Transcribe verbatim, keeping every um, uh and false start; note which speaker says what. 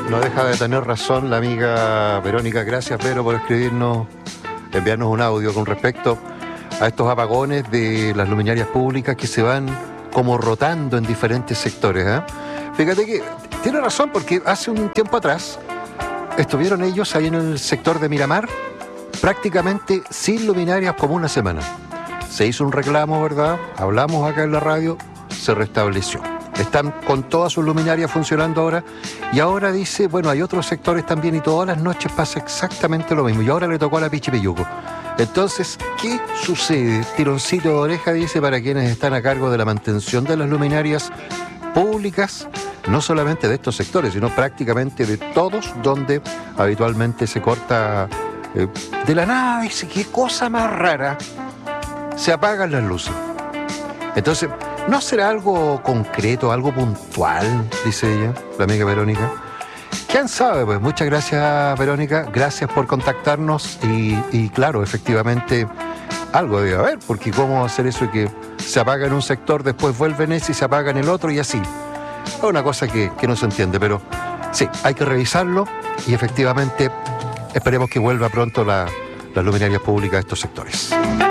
Speaker 1: No deja de tener razón la amiga Verónica. Gracias, Vero, por escribirnos, enviarnos un audio con respecto a estos apagones de las luminarias públicas que se van como rotando en diferentes sectores, ¿eh? Fíjate que tiene razón, porque hace un tiempo atrás estuvieron ellos ahí en el sector de Miramar prácticamente sin luminarias como una semana. Se hizo un reclamo, ¿verdad? Hablamos acá en la radio, se restableció. Están con todas sus luminarias funcionando ahora, y ahora dice, bueno, hay otros sectores también y todas las noches pasa exactamente lo mismo, y ahora le tocó a la Pichipilluco. Entonces, ¿qué sucede? Tironcito de oreja, dice, para quienes están a cargo de la mantención de las luminarias públicas, no solamente de estos sectores, sino prácticamente de todos donde habitualmente se corta eh, de la nada. Dice, qué cosa más rara, se apagan las luces. Entonces, ¿no será algo concreto, algo puntual? Dice ella, la amiga Verónica. ¿Quién sabe? Pues muchas gracias, Verónica. Gracias por contactarnos y, y claro, efectivamente, algo debe haber, porque ¿cómo hacer eso que se apaga en un sector, después vuelve en ese y se apaga en el otro y así? Es una cosa que, que no se entiende, pero sí, hay que revisarlo y efectivamente esperemos que vuelva pronto la, las luminarias públicas a estos sectores.